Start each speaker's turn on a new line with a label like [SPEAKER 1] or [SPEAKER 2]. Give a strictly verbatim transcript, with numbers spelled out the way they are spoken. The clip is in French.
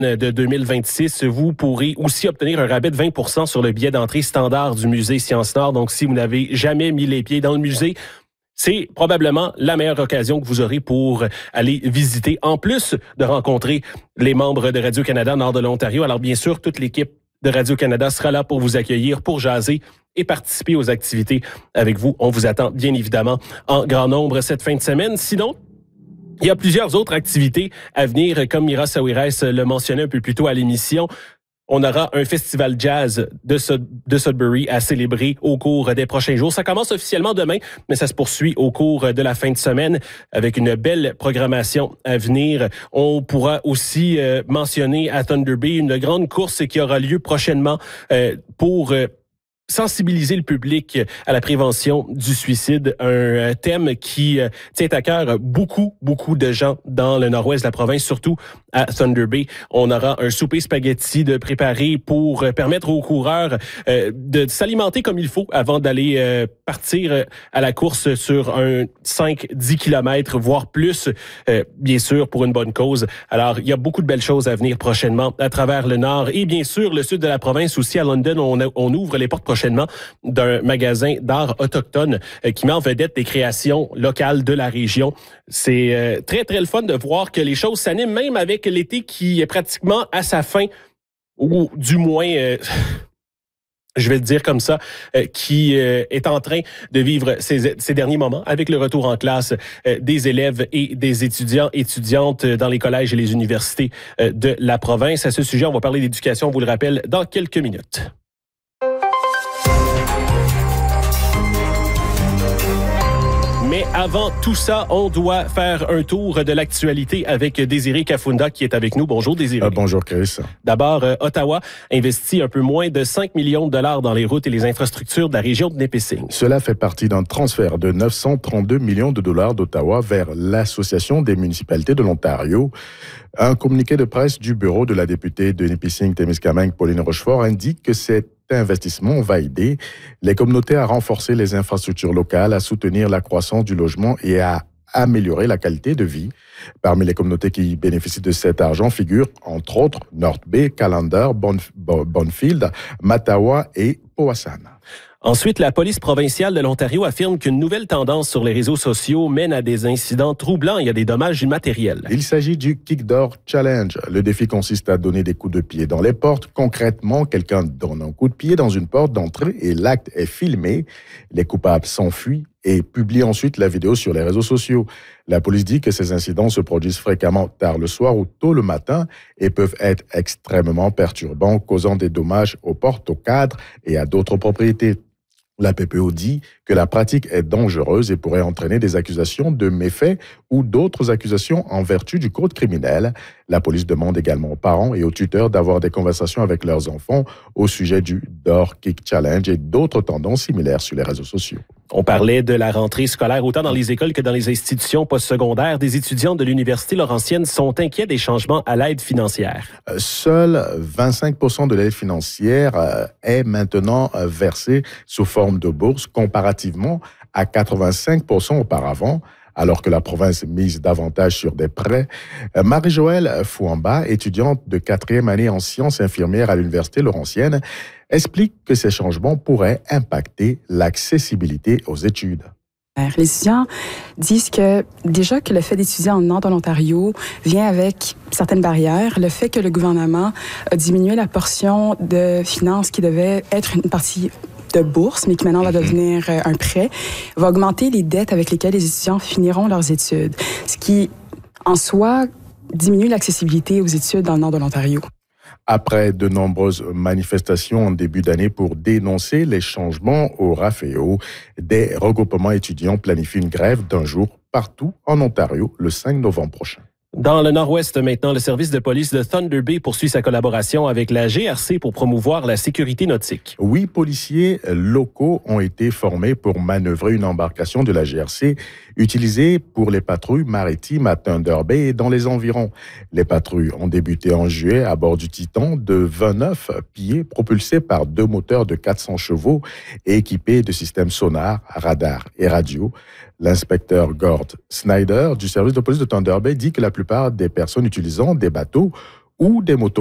[SPEAKER 1] de deux mille vingt-six, vous pourrez aussi obtenir un rabais de vingt pour cent sur le billet d'entrée standard du musée Sciences Nord. Donc, si vous n'avez jamais mis les pieds dans le musée, c'est probablement la meilleure occasion que vous aurez pour aller visiter, en plus de rencontrer les membres de Radio-Canada Nord de l'Ontario. Alors, bien sûr, toute l'équipe de Radio-Canada sera là pour vous accueillir, pour jaser et participer aux activités avec vous. On vous attend bien évidemment en grand nombre cette fin de semaine. Sinon, il y a plusieurs autres activités à venir, comme Mira Sawiris le mentionnait un peu plus tôt à l'émission. On aura un festival jazz de, Sud- de Sudbury à célébrer au cours des prochains jours. Ça commence officiellement demain, mais ça se poursuit au cours de la fin de semaine avec une belle programmation à venir. On pourra aussi euh, mentionner à Thunder Bay une grande course qui aura lieu prochainement euh, pour... Euh, sensibiliser le public à la prévention du suicide, un thème qui tient à cœur beaucoup, beaucoup de gens dans le nord-ouest de la province, surtout à Thunder Bay. On aura un souper spaghetti de préparé pour permettre aux coureurs euh, de s'alimenter comme il faut avant d'aller euh, partir à la course sur un cinq à dix kilomètres, voire plus, euh, bien sûr, pour une bonne cause. Alors, il y a beaucoup de belles choses à venir prochainement à travers le nord et bien sûr, le sud de la province aussi. À London, on, a, on ouvre les portes prochainement d'un magasin d'art autochtone euh, qui met en vedette des créations locales de la région. C'est euh, très, très le fun de voir que les choses s'animent, même avec l'été qui est pratiquement à sa fin, ou du moins... Euh, je vais le dire comme ça, euh, qui euh, est en train de vivre ces, ces derniers moments avec le retour en classe euh, des élèves et des étudiants, étudiantes dans les collèges et les universités euh, de la province. À ce sujet, on va parler d'éducation, on vous le rappelle, dans quelques minutes. Mais avant tout ça, on doit faire un tour de l'actualité avec Désiré Kafunda qui est avec nous. Bonjour Désiré.
[SPEAKER 2] Euh, bonjour Chris.
[SPEAKER 1] D'abord, euh, Ottawa investit un peu moins de cinq millions de dollars dans les routes et les infrastructures de la région de Nipissing.
[SPEAKER 2] Cela fait partie d'un transfert de neuf cent trente-deux millions de dollars d'Ottawa vers l'Association des municipalités de l'Ontario. Un communiqué de presse du bureau de la députée de Nipissing-Témiscamingue, Pauline Rochefort, indique que cet investissement va aider les communautés à renforcer les infrastructures locales, à soutenir la croissance du logement et à améliorer la qualité de vie. Parmi les communautés qui bénéficient de cet argent figurent, entre autres, North Bay, Callander, Bonf- Bonfield, Mattawa et Powassan.
[SPEAKER 1] Ensuite, la police provinciale de l'Ontario affirme qu'une nouvelle tendance sur les réseaux sociaux mène à des incidents troublants et à des dommages immatériels.
[SPEAKER 2] Il s'agit du Kick Door Challenge. Le défi consiste à donner des coups de pied dans les portes. Concrètement, quelqu'un donne un coup de pied dans une porte d'entrée et l'acte est filmé. Les coupables s'enfuient et publient ensuite la vidéo sur les réseaux sociaux. La police dit que ces incidents se produisent fréquemment tard le soir ou tôt le matin et peuvent être extrêmement perturbants, causant des dommages aux portes, aux cadres et à d'autres propriétés. La P P O dit que la pratique est dangereuse et pourrait entraîner des accusations de méfaits ou d'autres accusations en vertu du code criminel. La police demande également aux parents et aux tuteurs d'avoir des conversations avec leurs enfants au sujet du Door Kick Challenge et d'autres tendances similaires sur les réseaux sociaux.
[SPEAKER 1] On parlait de la rentrée scolaire autant dans les écoles que dans les institutions postsecondaires. Des étudiants de l'Université Laurentienne sont inquiets des changements à l'aide financière.
[SPEAKER 2] Seul vingt-cinq pour cent de l'aide financière est maintenant versée sous forme de bourse comparativement à quatre-vingt-cinq pour cent auparavant, alors que la province mise davantage sur des prêts. Marie-Joëlle Fouamba, étudiante de quatrième année en sciences infirmières à l'Université Laurentienne, explique que ces changements pourraient impacter l'accessibilité aux études.
[SPEAKER 3] Les étudiants disent que déjà que le fait d'étudier en nord de l'Ontario vient avec certaines barrières. Le fait que le gouvernement a diminué la portion de finances qui devait être une partie de bourse, mais qui maintenant va devenir un prêt, va augmenter les dettes avec lesquelles les étudiants finiront leurs études, ce qui, en soi, diminue l'accessibilité aux études dans le nord de l'Ontario.
[SPEAKER 2] Après de nombreuses manifestations en début d'année pour dénoncer les changements au R A F E O, des regroupements étudiants planifient une grève d'un jour partout en Ontario le cinq novembre prochain.
[SPEAKER 1] Dans le nord-ouest maintenant, le service de police de Thunder Bay poursuit sa collaboration avec la G R C pour promouvoir la sécurité nautique.
[SPEAKER 2] Huit policiers locaux ont été formés pour manœuvrer une embarcation de la G R C utilisée pour les patrouilles maritimes à Thunder Bay et dans les environs. Les patrouilles ont débuté en juillet à bord du Titan de vingt-neuf pieds propulsé par deux moteurs de quatre cents chevaux et équipés de systèmes sonar, radar et radio. L'inspecteur Gord Snyder du service de police de Thunder Bay dit que la plupart des personnes utilisant des bateaux ou des motos